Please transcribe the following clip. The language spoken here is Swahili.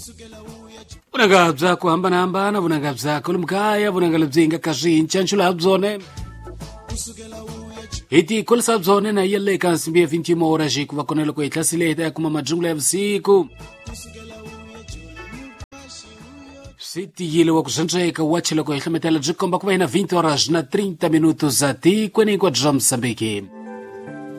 Vunangabza kuhambanahambana, vunangabza kulumkaya, vunangalabzinga kazincha nchulabzone iti kulisabzone na yelle kansimbia 20 horas jiku vakonela kwa itlasileta ya kuma majungla ya visiku siti yile wa kusanjeka wachila kwa ihlametela jikomba kwa ina 20 horas na 30 minutos ati kweni kwa Moçambique.